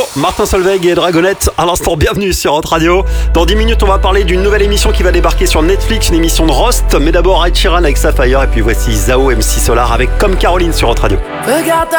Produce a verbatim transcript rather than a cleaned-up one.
Martin Solveig et Dragonette à l'instant, bienvenue sur Hot Radio. Dans dix minutes, on va parler d'une nouvelle émission qui va débarquer sur Netflix, une émission de Rost. Mais d'abord, Ed Sheeran avec Sapphire et puis voici Zao M C Solar avec Comme Caroline sur Hot Radio. Regarde ta